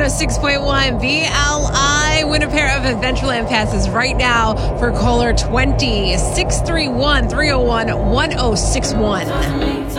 106.1 VLI. Win a pair of Adventureland passes right now for caller 20 631 301 1061.